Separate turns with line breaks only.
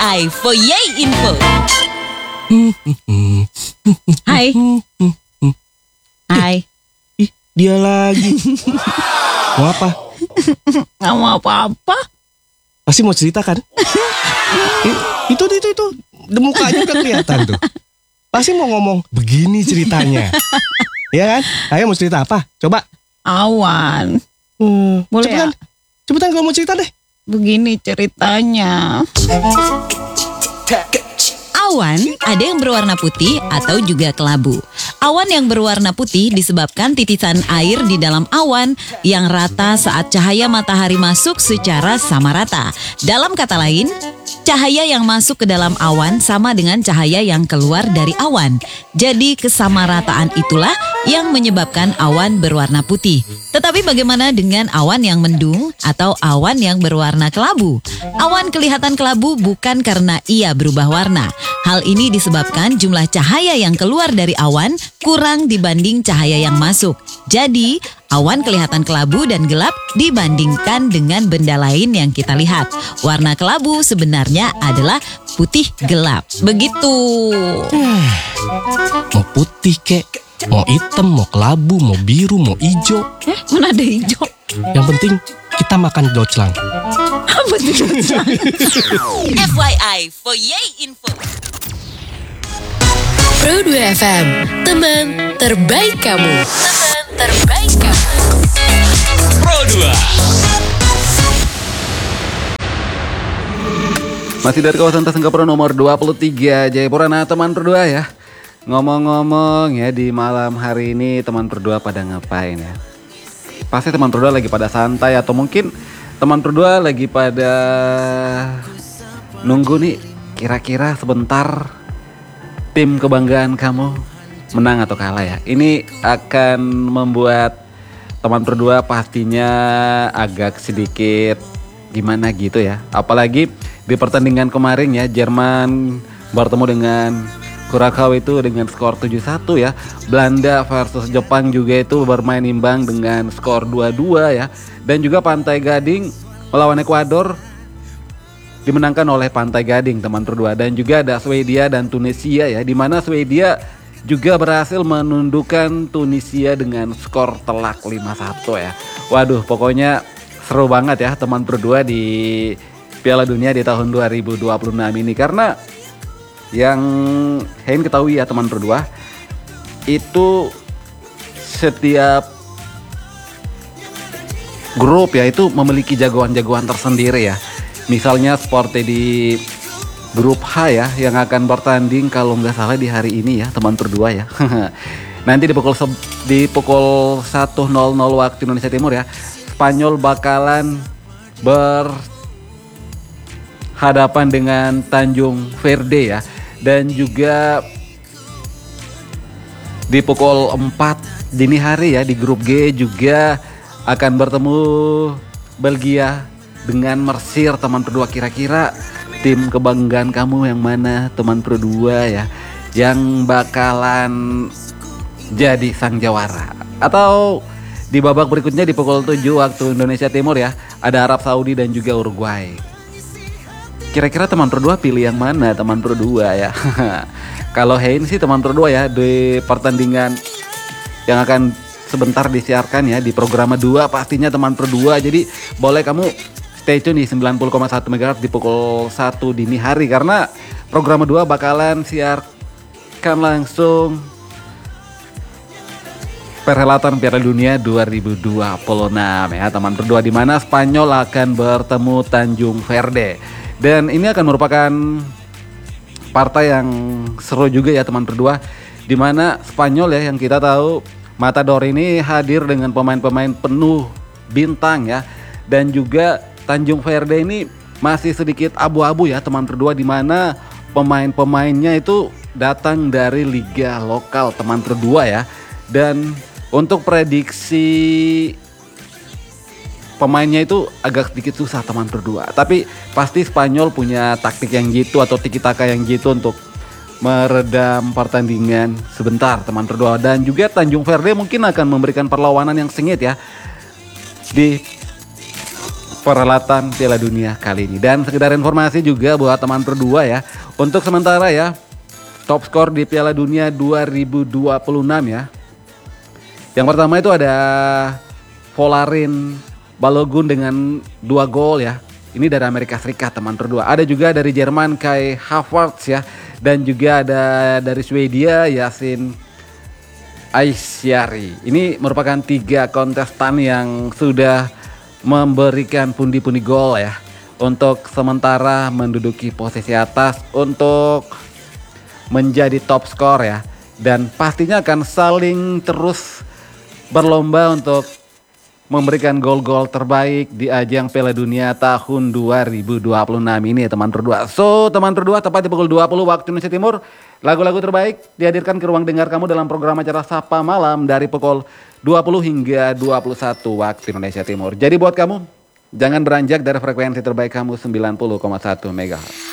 FYI for Yay Info. Hai. Hai.
Ih, dia lagi. Mau apa?
Nggak mau apa-apa.
Pasti mau cerita kan? Itu. Mukanya udah kelihatan tuh. Pasti mau ngomong begini ceritanya. Iya kan? Ayo mau cerita apa? Coba.
Awan. Boleh
cepetan.
ya?
Cepetan kalau mau cerita deh.
Begini ceritanya. Awan ada yang berwarna putih atau juga kelabu. Awan yang berwarna putih disebabkan titisan air di dalam awan yang rata saat cahaya matahari masuk secara sama rata. Dalam kata lain, cahaya yang masuk ke dalam awan sama dengan cahaya yang keluar dari awan. Jadi kesamarataan itulah yang menyebabkan awan berwarna putih. Tetapi bagaimana dengan awan yang mendung atau awan yang berwarna kelabu? Awan kelihatan kelabu bukan karena ia berubah warna. Hal ini disebabkan jumlah cahaya yang keluar dari awan kurang dibanding cahaya yang masuk. Jadi, awan kelihatan kelabu dan gelap dibandingkan dengan benda lain yang kita lihat. Warna kelabu sebenarnya adalah putih gelap. Begitu.
Mau putih kek, mau hitam, mau kelabu, mau biru, mau hijau.
Mana ada hijau?
Yang penting kita makan Deutschland.
Apa itu? FYI for Yay Info.
Pro 2 FM, teman terbaik kamu. Teman terbaik kamu.
Pro 2.
Masih dari kawasan Tasengkapura nomor 23 Jayapura. Nah teman Pro 2 ya, ngomong-ngomong ya, di malam hari ini teman Pro 2 pada ngapain ya? Pasti teman Pro 2 lagi pada santai, atau mungkin teman Pro 2 lagi pada nunggu nih kira-kira sebentar tim kebanggaan kamu menang atau kalah ya. Ini akan membuat teman Pro 2 pastinya agak sedikit gimana gitu ya. Apalagi di pertandingan kemarin ya, Jerman bertemu dengan Kurakau itu dengan skor 7-1 ya. Belanda versus Jepang juga itu bermain imbang dengan skor 2-2 ya. Dan juga Pantai Gading melawan Ekuador dimenangkan oleh Pantai Gading teman Pro 2. Dan juga ada Swedia dan Tunisia ya, di mana Swedia juga berhasil menundukkan Tunisia dengan skor telak 5-1 ya. Waduh, pokoknya seru banget ya teman Pro 2 di Piala Dunia di tahun 2026 ini. Karena yang Hein ketahui ya teman Pro 2, itu setiap grup ya itu memiliki jagoan-jagoan tersendiri ya. Misalnya seperti di grup H ya, yang akan bertanding kalau nggak salah di hari ini ya teman Pro 2 ya. Nanti di pukul 1.00 waktu Indonesia Timur ya, Spanyol bakalan berhadapan dengan Tanjung Verde ya. Dan juga di pukul 4 dini hari ya, di grup G juga akan bertemu Belgia dengan Mesir teman Pro 2. Kira-kira tim kebanggaan kamu yang mana teman Pro 2 ya, yang bakalan jadi sang jawara? Atau di babak berikutnya di pukul 7 waktu Indonesia Timur ya, ada Arab Saudi dan juga Uruguay. Kira-kira teman Pro 2 pilih yang mana teman Pro 2 ya? Kalau Hein sih teman Pro 2 ya, di pertandingan yang akan sebentar disiarkan ya di Programa 2 pastinya teman Pro 2. Jadi boleh kamu stay tune di 90,1 MHz di pukul 1 dini hari, karena Programa 2 bakalan siarkan langsung perhelatan Piala Dunia 2026 ya teman Pro 2, di mana Spanyol akan bertemu Tanjung Verde. Dan ini akan merupakan partai yang seru juga ya teman Pro 2, di mana Spanyol ya yang kita tahu Matador ini hadir dengan pemain-pemain penuh bintang ya. Dan juga Tanjung Verde ini masih sedikit abu-abu ya teman Pro 2, di mana pemain-pemainnya itu datang dari liga lokal teman Pro 2 ya. Dan untuk prediksi pemainnya itu agak sedikit susah teman Pro 2. Tapi pasti Spanyol punya taktik yang gitu atau tiki-taka yang gitu untuk meredam pertandingan sebentar teman Pro 2. Dan juga Tanjung Verde mungkin akan memberikan perlawanan yang sengit ya di perhelatan Piala Dunia kali ini. Dan sekedar informasi juga buat teman berdua ya, untuk sementara ya, top skor di Piala Dunia 2026 ya. Yang pertama itu ada Volarin Balogun dengan 2 gol ya. Ini dari Amerika Serikat teman berdua. Ada juga dari Jerman Kai Havertz ya. Dan juga ada dari Swedia Yasin Aisyari. Ini merupakan 3 kontestan yang sudah memberikan pundi-pundi gol ya. Untuk sementara menduduki posisi atas untuk menjadi top skor ya. Dan pastinya akan saling terus berlomba untuk memberikan gol-gol terbaik di ajang Piala Dunia tahun 2026 ini ya teman berdua. So teman berdua, tepat di pukul 20 waktu Indonesia Timur, lagu-lagu terbaik dihadirkan ke ruang dengar kamu dalam program acara Sapa Malam dari pukul 20 hingga 21 waktu Indonesia Timur. Jadi buat kamu, jangan beranjak dari frekuensi terbaik kamu 90,1 MHz.